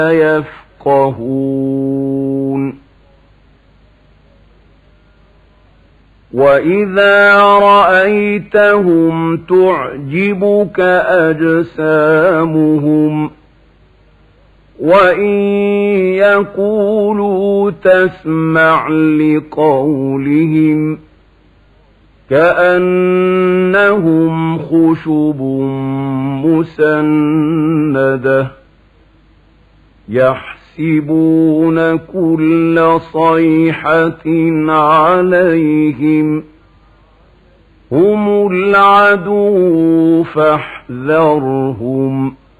يفقهون وإذا رأيتهم تعجبك أجسامهم وإن يقولوا تسمع لقولهم كأنهم خشب مسندة يحسبون كل صيحة عليهم هم العدو فاحذرهم